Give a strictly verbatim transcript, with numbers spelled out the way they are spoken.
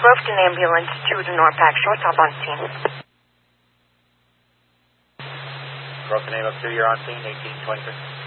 Groveton ambulance to the Norpac shortstop on scene. Groveton ambulance two, you're on scene, eighteen twenty-three.